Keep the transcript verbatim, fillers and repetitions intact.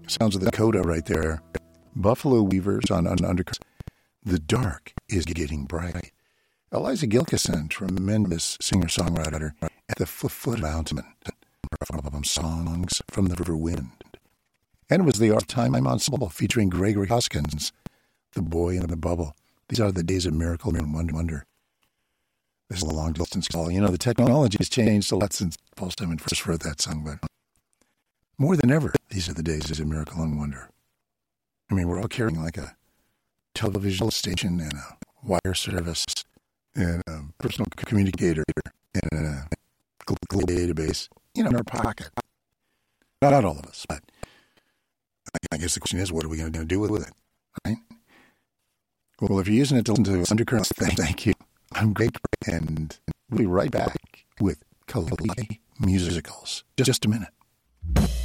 Sounds of the Dakota right there. Buffalo Weavers on, on Undercurrent. The dark is getting bright. Eliza Gilkison, tremendous singer-songwriter at the foot of Mountain. From Songs from the River Wind. And it was the Art Time Ensemble featuring Gregory Hoskins, The Boy in the Bubble. These are the days of miracle and wonder. This is a long-distance call. You know, the technology has changed a lot since Paul Simon first wrote that song, but more than ever, these are the days of miracle and wonder. I mean, we're all carrying like a television station and a wire service and a personal communicator and a global database, you know, in our pocket. Not all of us, but I guess the question is, what are we going to do with it, right? Well, if you're using it to listen to Undercurrents, thank you. I'm Greg, and we'll be right back with Kalali Musicals. Just a minute.